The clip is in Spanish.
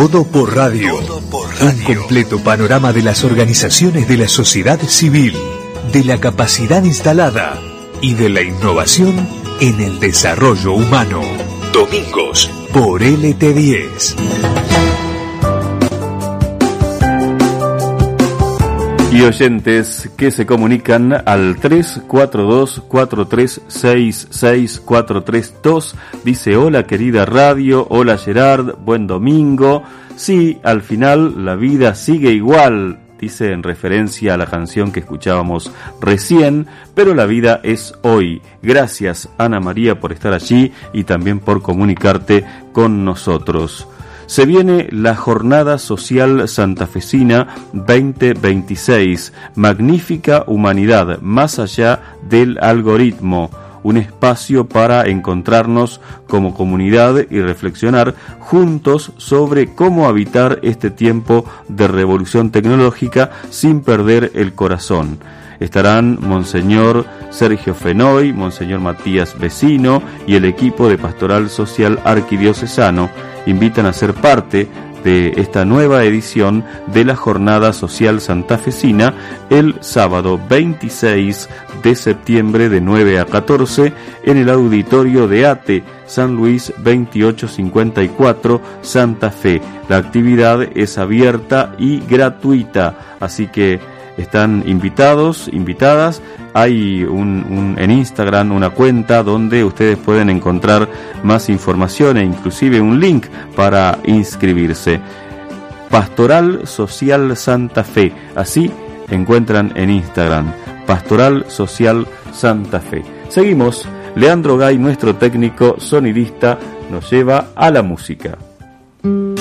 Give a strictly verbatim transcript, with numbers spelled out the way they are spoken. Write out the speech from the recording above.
Todo por radio. Todo por radio. Un completo panorama de las organizaciones de la sociedad civil, de la capacidad instalada y de la innovación en el desarrollo humano. Domingos por L T diez. Y oyentes que se comunican al tres cuatro dos, cuatro tres seis, seis cuatro tres dos. Dice: hola querida radio, hola Gerard, buen domingo. Sí, al final la vida sigue igual, dice en referencia a la canción que escuchábamos recién, pero la vida es hoy. Gracias Ana María por estar allí y también por comunicarte con nosotros. Se viene la Jornada Social Santafesina veinte veintiséis, Magnífica Humanidad, más allá del algoritmo, un espacio para encontrarnos como comunidad y reflexionar juntos sobre cómo habitar este tiempo de revolución tecnológica sin perder el corazón. Estarán Monseñor Sergio Fenoy, Monseñor Matías Vecino y el equipo de Pastoral Social Arquidiocesano. Invitan a ser parte de esta nueva edición de la Jornada Social Santafesina el sábado veintiséis de septiembre de nueve a catorce en el auditorio de ATE, San Luis veintiocho cincuenta y cuatro, Santa Fe. La actividad es abierta y gratuita, así que están invitados, invitadas. Hay un, un, en Instagram una cuenta donde ustedes pueden encontrar más información e inclusive un link para inscribirse. Pastoral Social Santa Fe, así encuentran en Instagram. Pastoral Social Santa Fe. Seguimos. Leandro Gay, nuestro técnico sonidista, nos lleva a la música.